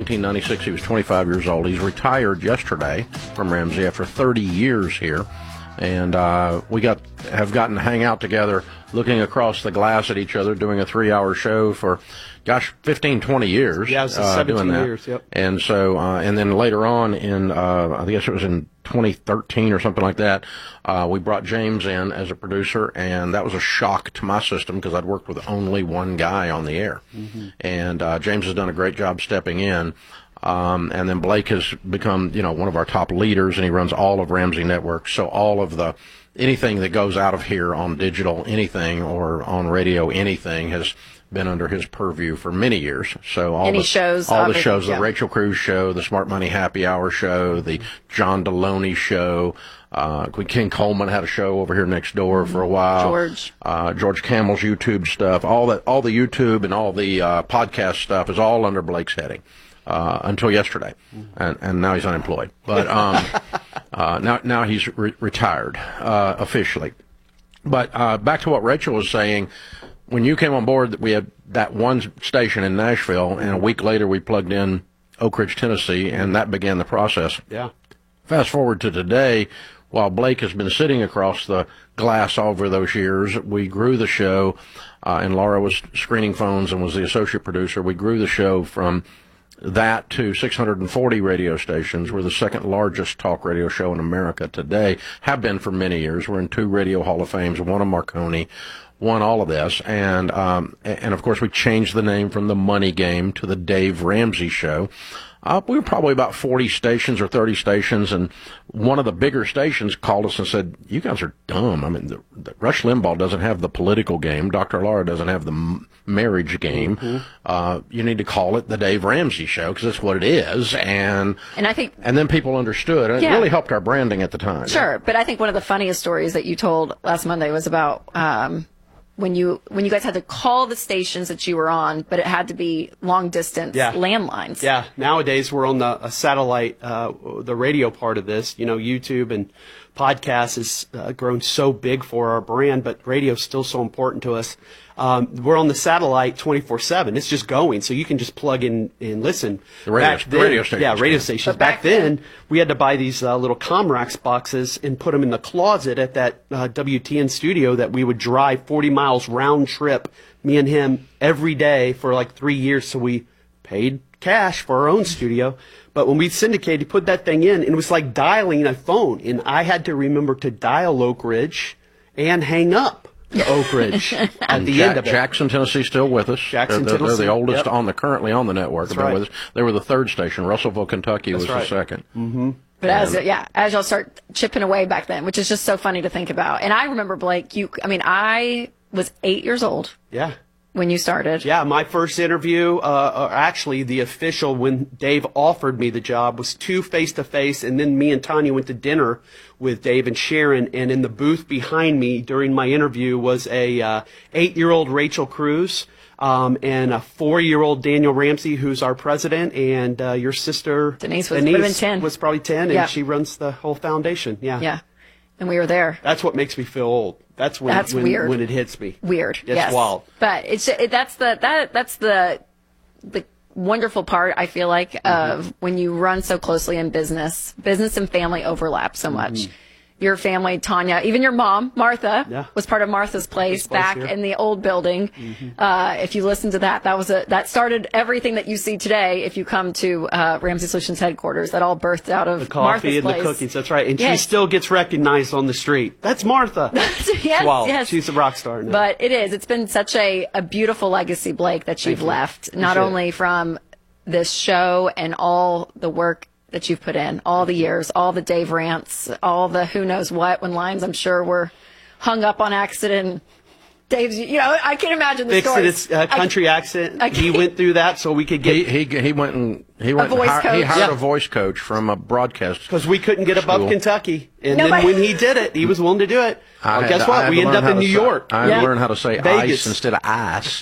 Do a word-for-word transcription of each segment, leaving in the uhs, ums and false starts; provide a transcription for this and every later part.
nineteen ninety-six. He was twenty-five years old. He's retired yesterday from Ramsey after thirty years here. And uh, we got have gotten to hang out together, looking across the glass at each other, doing a three-hour show for, gosh, fifteen, twenty years. Yeah, it was uh, seventeen doing that. years, yep. And so, uh, and then later on in, uh, I guess it was in twenty thirteen or something like that, uh, we brought James in as a producer, and that was a shock to my system because I'd worked with only one guy on the air. Mm-hmm. And uh, James has done a great job stepping in. Um, and then Blake has become, you know, one of our top leaders, and he runs all of Ramsey Networks. So all of the, anything that goes out of here on digital, anything, or on radio, anything, has been under his purview for many years. So all Any the shows, all the shows, yeah. the Rachel Cruz show, the Smart Money Happy Hour show, the John Deloney show. Uh, Ken Coleman had a show over here next door for a while. George. Uh, George Campbell's YouTube stuff, all that, all the YouTube and all the uh, podcast stuff is all under Blake's heading. Uh, until yesterday, and, and now he's unemployed. But um, uh, now now he's re- retired uh, officially. But uh, back to what Rachel was saying, when you came on board, we had that one station in Nashville, and a week later we plugged in Oak Ridge, Tennessee, and that began the process. Yeah. Fast forward to today, while Blake has been sitting across the glass over those years, we grew the show, uh, and Laura was screening phones and was the associate producer. We grew the show from that to six hundred forty radio stations. We're the second largest talk radio show in America today, have been for many years. We're in two Radio Hall of Fames, one in Marconi, one all of this. And, um, and of course, we changed the name from The Money Game to The Dave Ramsey Show. Uh, we were probably about forty stations or thirty stations, and one of the bigger stations called us and said, you guys are dumb. I mean, the, the Rush Limbaugh doesn't have the political game. Doctor Laura doesn't have the m- marriage game. Mm-hmm. Uh, you need to call it the Dave Ramsey Show, because that's what it is. And and I think, and then people understood. And yeah. It really helped our branding at the time. Sure, but I think one of the funniest stories that you told last Monday was about um, when you when you guys had to call the stations that you were on, but it had to be long distance yeah. landlines. Yeah, nowadays we're on the a satellite, uh, the radio part of this. You know, YouTube and podcasts has uh, grown so big for our brand, but radio is still so important to us. Um, we're on the satellite twenty-four seven. It's just going, so you can just plug in and listen. The radio, back the then, radio stations. Yeah, radio stations. But back, back then, then, we had to buy these uh, little Comrax boxes and put them in the closet at that uh, W T N studio that we would drive forty miles round trip, me and him, every day for like three years. So we paid cash for our own studio. But when we syndicated, you put that thing in, and it was like dialing a phone. And I had to remember to dial Oak Ridge and hang up to Oak Ridge at the Ja- end of it. Jackson, Tennessee, still with us. Jackson, they're, they're, Tennessee, they're the oldest yep. on the currently on the network. That's They've been right. with us. They were the third station. Russellville, Kentucky That's was right. the second. Mm-hmm. But as yeah, as y'all start chipping away back then, which is just so funny to think about. And I remember, Blake, you. I mean, I was eight years old Yeah. when you started. Yeah, my first interview, uh, or actually the official when Dave offered me the job, was two face-to-face, and then me and Tanya went to dinner with Dave and Sharon, and in the booth behind me during my interview was a uh, eight-year-old Rachel Cruz um, and a four-year-old Daniel Ramsey, who's our president, and uh, your sister Denise was, would've been ten. was probably ten, and Yeah. she runs the whole foundation. Yeah. Yeah, and we were there. That's what makes me feel old. That's when That's when, weird. when it hits me. Weird. It's yes. wild. But it's it, that's the that that's the the wonderful part, I feel like, Mm-hmm. of when you run so closely in business. Business and family overlap so much. Mm-hmm. Your family, Tanya, even your mom, Martha, Yeah. was part of Martha's Place, Place back here. in the old building. Mm-hmm. Uh, if you listen to that, that was a that started everything that you see today. If you come to uh, Ramsey Solutions headquarters, that all birthed out of The coffee Martha's and Place. the cookies. That's right. And Yes. she still gets recognized on the street. That's Martha. yes, wow. yes. She's a rock star now. But it is. It's been such a, a beautiful legacy, Blake, that you've you. left. Not Appreciate only from this show and all the work that you've put in, all the years, all the Dave rants, all the who knows what, when lines I'm sure were hung up on accident. Dave's, you know, I can imagine the Fixed it, stories. its uh, country accent. I He can't- went through that so we could He get, he he went and he went and voice hired, he coach. hired Yeah. a voice coach from a broadcast. because we couldn't get above School. Kentucky. And No, then but- when he did it, he was willing to do it. I Well, had guess to- I what? had We to ended learn up how in to New say- York. I had Yeah. to learn how to say Vegas. ice instead of ice.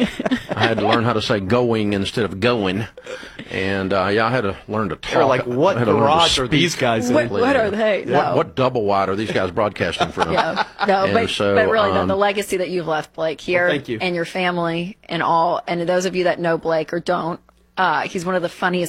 I had to learn how to say going instead of going. And uh, yeah, I had to learn to talk. They're like, what I had to learn to garage are speak. these guys in? What, what are they? No. What, what double wide are these guys broadcasting from? Yeah. No, And but, so, but really, no, um, the legacy that you've left, Blake, here, Well, thank you. and your family, and all, and those of you that know Blake or don't, uh, he's one of the funniest